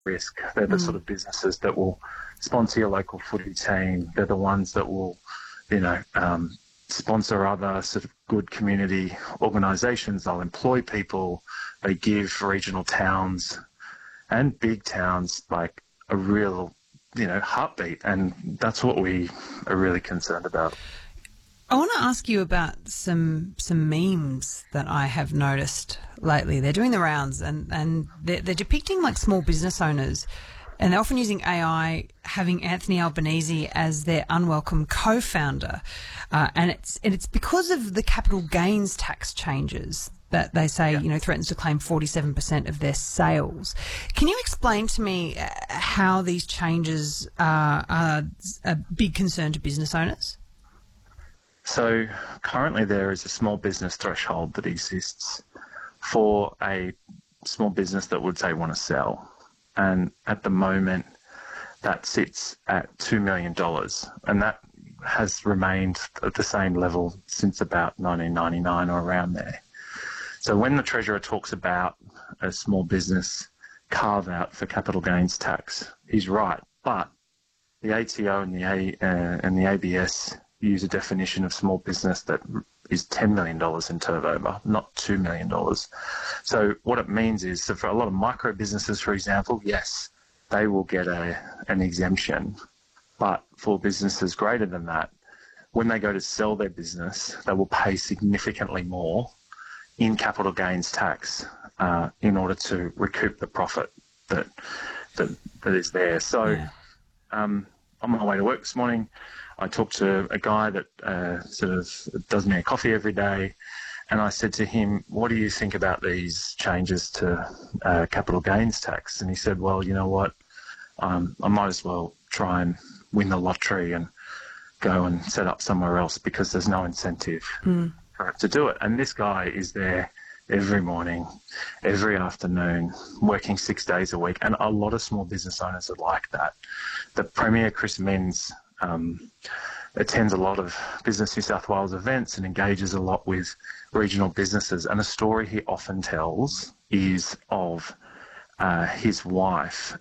risk. They're the sort of businesses that will sponsor your local footy team. They're the ones that will, sponsor other sort of good community organisations. They'll employ people. They give regional towns and big towns like a real, heartbeat. And that's what we are really concerned about. I want to ask you about some memes that I have noticed lately. They're doing the rounds and they're depicting like small business owners, and they're often using AI, having Anthony Albanese as their unwelcome co-founder, and it's because of the capital gains tax changes that they say threatens to claim 47% of their sales. Can you explain to me how these changes are a big concern to business owners? So currently there is a small business threshold that exists for a small business that would say want to sell. And at the moment that sits at $2 million. And that has remained at the same level since about 1999 or around there. So when the Treasurer talks about a small business carve out for capital gains tax, he's right. But the ATO and the ABS use a definition of small business that is $10 million in turnover, not $2 million. So what it means is, so for a lot of micro businesses, for example, yes, they will get an exemption. But for businesses greater than that, when they go to sell their business, they will pay significantly more in capital gains tax in order to recoup the profit that is there. So on my way to work this morning, I talked to a guy that sort of does me a coffee every day, and I said to him, what do you think about these changes to capital gains tax? And he said, well, you know what, I might as well try and win the lottery and go and set up somewhere else because there's no incentive for it to do it. And this guy is there every morning, every afternoon, working 6 days a week, and a lot of small business owners are like that. The Premier, Chris Minns, attends a lot of Business New South Wales events and engages a lot with regional businesses. And a story he often tells is of his wife